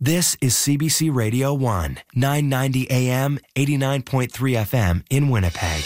This is CBC Radio 1, 990 AM, 89.3 FM in Winnipeg.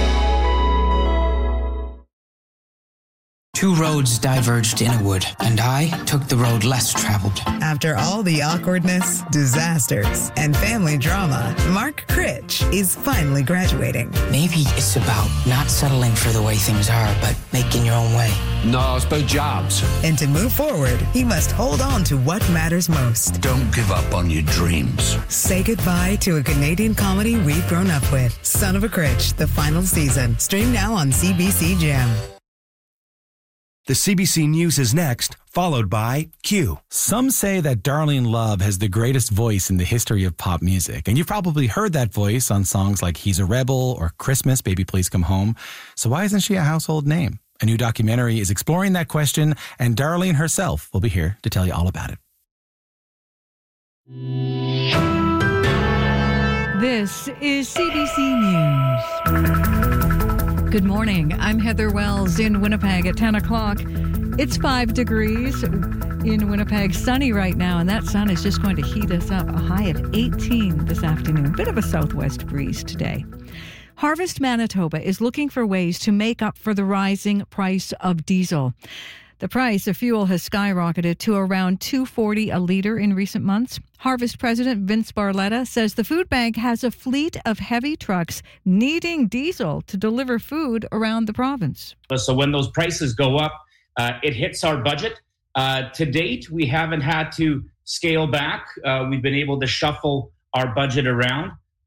Two roads diverged in a wood, and I took the road less traveled. After all the awkwardness, disasters, and family drama, Mark Critch is finally graduating. Maybe it's about not settling for the way things are, but making your own way. No, it's about jobs. And to move forward, he must hold on to what matters most. Don't give up on your dreams. Say goodbye to a Canadian comedy we've grown up with. Son of a Critch, the final season. Stream now on CBC Gem. The CBC News is next, followed by Q. Some say that Darlene Love has the greatest voice in the history of pop music. And you've probably heard that voice on songs like He's a Rebel or Christmas, Baby Please Come Home. So why isn't she a household name? A new documentary is exploring that question, and Darlene herself will be here to tell you all about it. This is CBC News. Good morning. I'm Heather Wells in Winnipeg at 10 o'clock. It's 5 degrees in Winnipeg, sunny right now, and that sun is just going to heat us up. A high of 18 this afternoon. Bit of a southwest breeze today. Harvest Manitoba is looking for ways to make up for the rising price of diesel. The price of fuel has skyrocketed to around $2.40 a litre in recent months. Harvest President Vince Barletta says the food bank has a fleet of heavy trucks needing diesel to deliver food around the province. So when those prices go up, it hits our budget. To date, we haven't had to scale back. We've been able to shuffle our budget around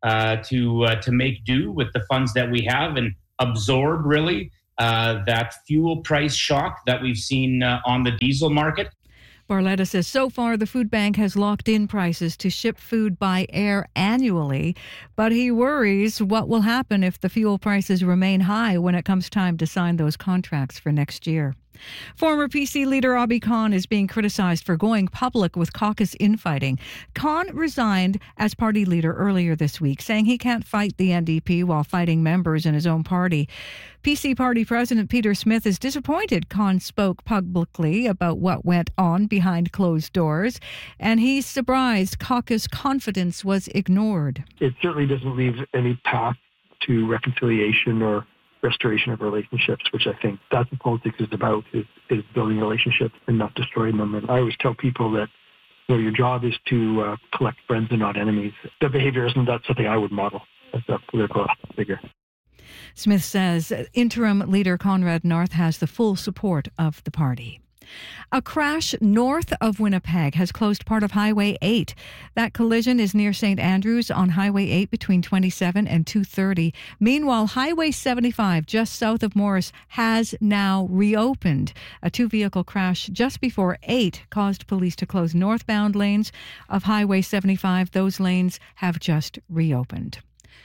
to make do with the funds that we have and absorb really that fuel price shock that we've seen on the diesel market. Barletta says so far the food bank has locked in prices to ship food by air annually, but he worries what will happen if the fuel prices remain high when it comes time to sign those contracts for next year. Former PC leader Abi Khan is being criticized for going public with caucus infighting. Khan resigned as party leader earlier this week, saying he can't fight the NDP while fighting members in his own party. PC party president Peter Smith is disappointed Khan spoke publicly about what went on behind closed doors, and he's surprised caucus confidence was ignored. It certainly doesn't leave any path to reconciliation or restoration of relationships, which I think that's what politics is about, is building relationships and not destroying them. And I always tell people that your job is to collect friends and not enemies. The behavior isn't that something I would model as a political figure. Smith says interim leader Conrad North has the full support of the party. A crash north of Winnipeg has closed part of Highway 8. That collision is near St. Andrews on Highway 8 between 27 and 2:30. Meanwhile, Highway 75 just south of Morris has now reopened. A two-vehicle crash just before 8 caused police to close northbound lanes of Highway 75. Those lanes have just reopened.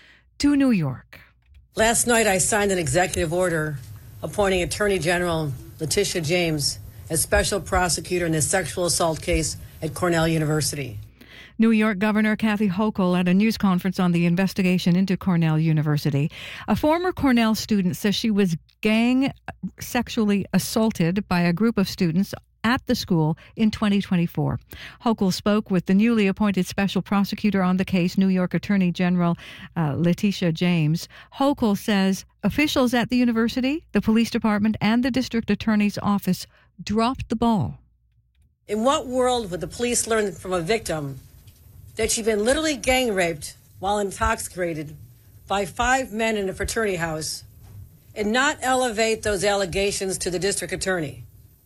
To New York. Last night I signed an executive order appointing Attorney General Letitia James as special prosecutor in a sexual assault case at Cornell University. New York Governor Kathy Hochul at a news conference on the investigation into Cornell University. A former Cornell student says she was gang sexually assaulted by a group of students at the school in 2024. Hochul spoke with the newly appointed special prosecutor on the case, New York Attorney General Letitia James. Hochul says officials at the university, the police department, and the district attorney's office dropped the ball. In what world would the police learn from a victim that she'd been literally gang raped while intoxicated by 5 men in a fraternity house and not elevate those allegations to the district attorney?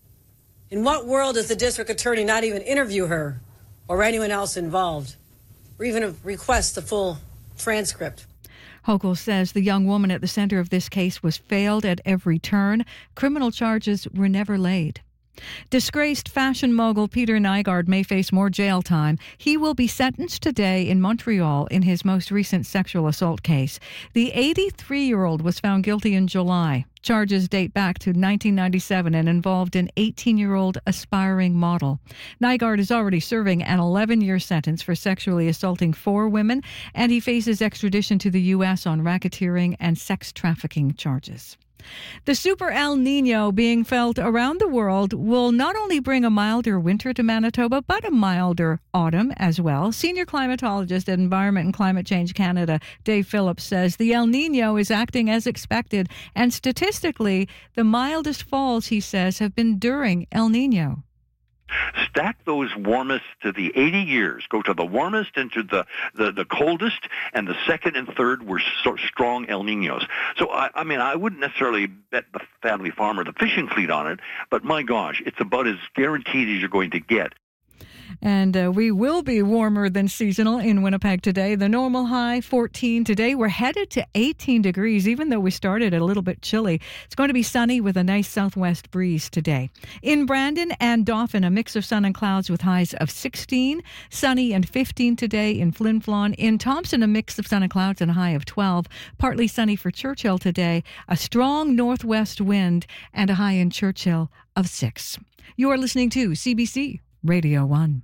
In what world does the district attorney not even interview her or anyone else involved, or even request the full transcript? Hochul says the young woman at the center of this case was failed at every turn. Criminal charges were never laid. Disgraced fashion mogul Peter Nygard may face more jail time. He will be sentenced today in Montreal in his most recent sexual assault case. The 83-year-old was found guilty in July. Charges date back to 1997 and involved an 18-year-old aspiring model. Nygard is already serving an 11-year sentence for sexually assaulting 4 women, and he faces extradition to the U.S. on racketeering and sex trafficking charges. The Super El Nino being felt around the world will not only bring a milder winter to Manitoba, but a milder autumn as well. Senior climatologist at Environment and Climate Change Canada, Dave Phillips, says the El Nino is acting as expected, and statistically, the mildest falls, he says, have been during El Nino. Stack those warmest to the 80 years. Go to the warmest into the coldest, and the second and third were strong El Ninos. So, I wouldn't necessarily bet the family farm or the fishing fleet on it, but my gosh, it's about as guaranteed as you're going to get. And we will be warmer than seasonal in Winnipeg today. The normal high, 14 today. We're headed to 18 degrees, even though we started a little bit chilly. It's going to be sunny with a nice southwest breeze today. In Brandon and Dauphin, a mix of sun and clouds with highs of 16. Sunny and 15 today in Flin Flon. In Thompson, a mix of sun and clouds and a high of 12. Partly sunny for Churchill today. A strong northwest wind and a high in Churchill of 6. You are listening to CBC Radio 1.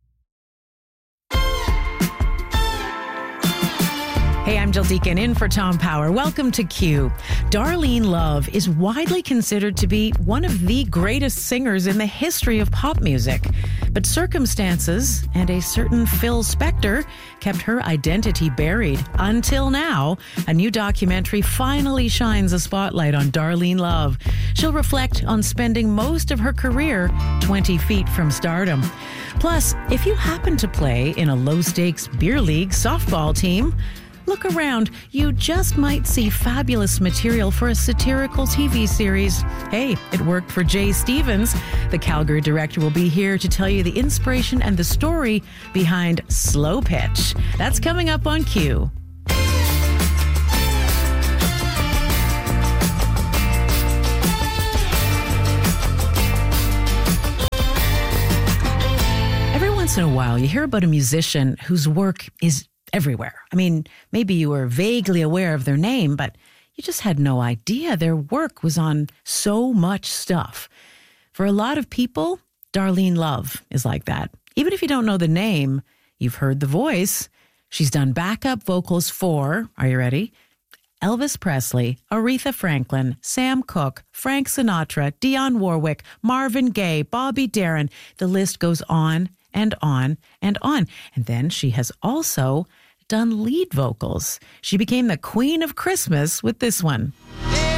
Hey, I'm Jill Deacon in for Tom Power. Welcome to Q. Darlene Love is widely considered to be one of the greatest singers in the history of pop music. But circumstances and a certain Phil Spector kept her identity buried. Until now, a new documentary finally shines a spotlight on Darlene Love. She'll reflect on spending most of her career 20 feet from stardom. Plus, if you happen to play in a low-stakes beer league softball team, look around. You just might see fabulous material for a satirical TV series. Hey, it worked for Jay Stevens. The Calgary director will be here to tell you the inspiration and the story behind Slow Pitch. That's coming up on Q. Every once in a while, you hear about a musician whose work is everywhere. I mean, maybe you were vaguely aware of their name, but you just had no idea their work was on so much stuff. For a lot of people, Darlene Love is like that. Even if you don't know the name, you've heard the voice. She's done backup vocals for, are you ready? Elvis Presley, Aretha Franklin, Sam Cooke, Frank Sinatra, Dionne Warwick, Marvin Gaye, Bobby Darin. The list goes on and on and on. And then she has also done lead vocals. She became the Queen of Christmas with this one. Yeah.